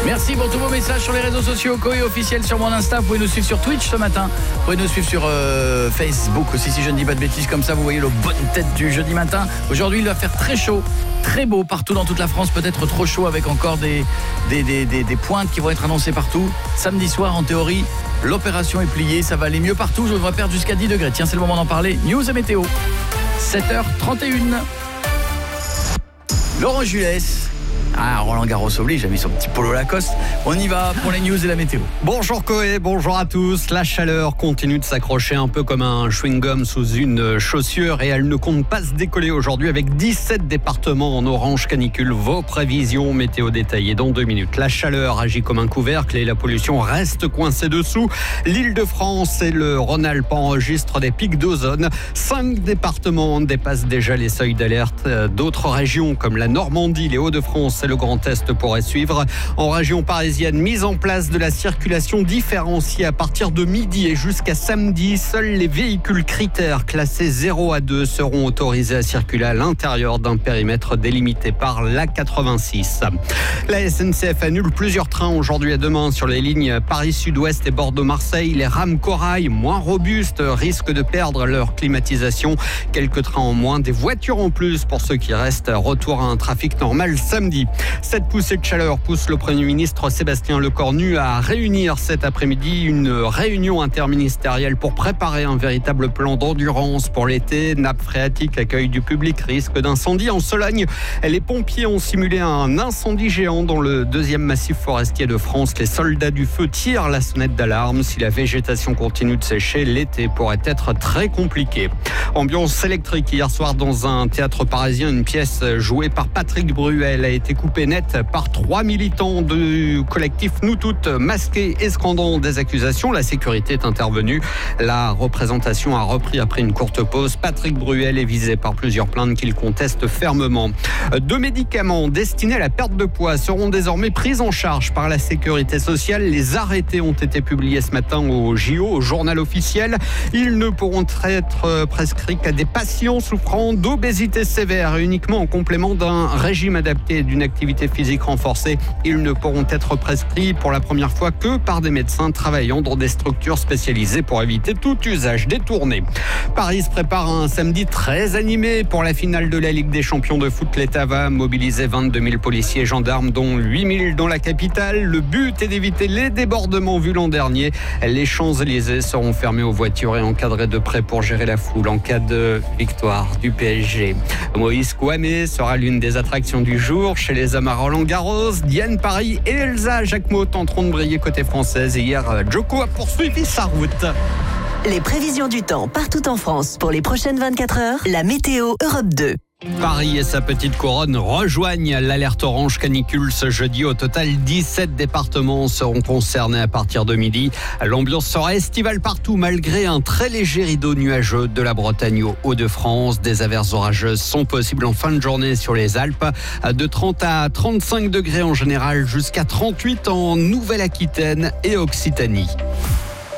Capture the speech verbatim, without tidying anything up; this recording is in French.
Merci pour tous vos messages sur les réseaux sociaux. Coé officiel sur mon Insta. Vous pouvez nous suivre sur Twitch ce matin. Vous pouvez nous suivre sur euh, Facebook aussi, si je ne dis pas de bêtises. Comme ça, vous voyez le bonne tête du jeudi matin. Aujourd'hui, il va faire très chaud, très beau partout dans toute la France. Peut-être trop chaud avec encore des, des, des, des, des pointes qui vont être annoncées partout. Samedi soir, en théorie, l'opération est pliée. Ça va aller mieux partout. Je devrais perdre jusqu'à dix degrés. Tiens, c'est le moment d'en parler. News et météo. sept heures trente et une. Laurent Jules. Ah, Roland Garros oblige, a mis son petit polo Lacoste. On y va pour les news et la météo. Bonjour Coé, bonjour à tous. La chaleur continue de s'accrocher un peu comme un chewing-gum sous une chaussure et elle ne compte pas se décoller aujourd'hui avec dix-sept départements en orange canicule. Vos prévisions météo détaillées dans deux minutes. La chaleur agit comme un couvercle et la pollution reste coincée dessous. L'Île-de-France et le Rhône-Alpes enregistrent des pics d'ozone. Cinq départements dépassent déjà les seuils d'alerte. D'autres régions comme la Normandie, les Hauts-de-France et le Grand Est pourraient suivre. En région parisienne, mise en place de la circulation différenciée à partir de midi et jusqu'à samedi. Seuls les véhicules critères classés zéro à deux seront autorisés à circuler à l'intérieur d'un périmètre délimité par l'A quatre-vingt-six. La S N C F annule plusieurs trains aujourd'hui et demain sur les lignes Paris-Sud-Ouest et Bordeaux-Marseille. Les rames Corail, moins robustes, risquent de perdre leur climatisation. Quelques trains en moins, des voitures en plus pour ceux qui restent. Retour à un trafic normal samedi. Cette poussée de chaleur pousse le Premier ministre Sébastien Lecornu à réunir cet après-midi une réunion interministérielle pour préparer un véritable plan d'endurance pour l'été. Nappe phréatique, accueil du public, risque d'incendie. En Sologne, les pompiers ont simulé un incendie géant dans le deuxième massif forestier de France. Les soldats du feu tirent la sonnette d'alarme. Si la végétation continue de sécher, l'été pourrait être très compliqué. Ambiance électrique hier soir dans un théâtre parisien. Une pièce jouée par Patrick Bruel a été coupée net par trois militants du collectif Nous Toutes, masqués et scandant des accusations. La sécurité est intervenue. La représentation a repris après une courte pause. Patrick Bruel est visé par plusieurs plaintes qu'il conteste fermement. Deux médicaments destinés à la perte de poids seront désormais pris en charge par la sécurité sociale. Les arrêtés ont été publiés ce matin au J O, au journal officiel. Ils ne pourront être prescrits qu'à des patients souffrant d'obésité sévère, uniquement en complément d'un régime adapté et d'une activité physique renforcée. Ils ne pourront être prescrits pour la première fois que par des médecins travaillant dans des structures spécialisées pour éviter tout usage détourné. Paris se prépare un samedi très animé pour la finale de la Ligue des champions de foot. L'État va mobiliser vingt-deux mille policiers et gendarmes, dont huit mille dans la capitale. Le but est d'éviter les débordements vus l'an dernier. Les Champs-Élysées seront fermés aux voitures et encadrés de près pour gérer la foule en cas de victoire du P S G. Moïse Kouamé sera l'une des attractions du jour chez les hommes à Roland-Garros. Diane Paris et Elsa Jacquemot tenteront de briller côté française. Et hier, Djoko a poursuivi sa route. Les prévisions du temps partout en France pour les prochaines vingt-quatre heures. La météo Europe deux. Paris et sa petite couronne rejoignent l'alerte orange canicule ce jeudi. Au total, dix-sept départements seront concernés à partir de midi. L'ambiance sera estivale partout malgré un très léger rideau nuageux de la Bretagne aux Hauts-de-France. Des averses orageuses sont possibles en fin de journée sur les Alpes. De trente à trente-cinq degrés en général jusqu'à trente-huit en Nouvelle-Aquitaine et Occitanie.